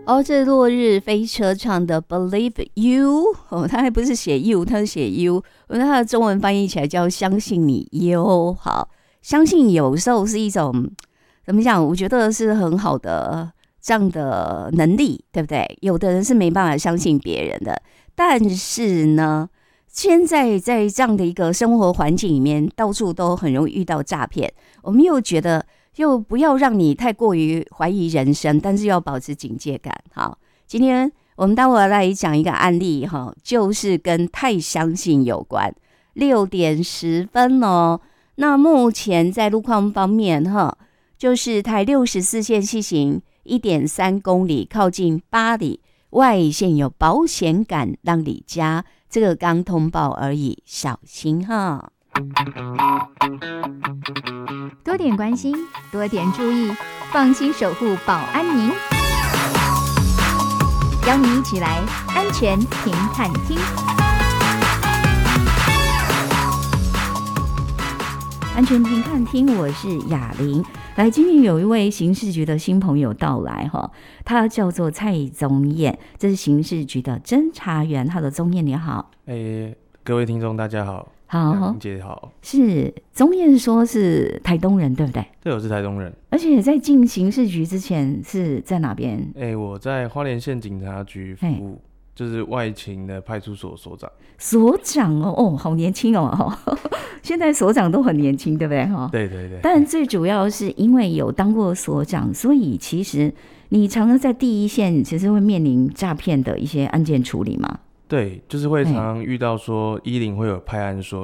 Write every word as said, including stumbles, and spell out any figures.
哦，这落日飞车唱的 Believe You， 哦，他还不是写 You， 他是写 You， 他的中文翻译起来叫相信你哟。好，相信有时候是一种怎么讲？我觉得是很好的这样的能力，对不对？有的人是没办法相信别人的，但是呢，现在在这样的一个生活环境里面，到处都很容易遇到诈骗，我们又觉得。又不要让你太过于怀疑人生，但是要保持警戒感。好，今天我们待会儿来讲一个案例哈，就是跟太相信有关。六点十分哦，那目前在路况方面哈，就是台六十四线西行一点三公里，靠近八里外线有保险杆让你加，这个刚通报而已，小心哈。 多点关心，多点注意，放心守护保安您。邀你一起来安全停看厅。 安全停看厅，我是雅玲。来，今天有一位刑事局的新朋友到来哈，他叫做蔡宗彦，这是刑事局的侦查员。他的宗彦你好。 欸，各位听众大家好。 好， 姐好。 是宗彦说是台东人对不对？ 对，我是台东人。 而且在进刑事局之前是在哪边？ 哎、欸，我在花莲县警察局服务，就是外勤的派出所所长。 所长哦，哦，好年轻哦，现在所长都很年轻，对不对？ 对对对。 但最主要是因为有当过所长，所以其实你常常在第一线，其实会面临诈骗的一些案件处理嘛。 对，就是会常常遇到说一零会有派案说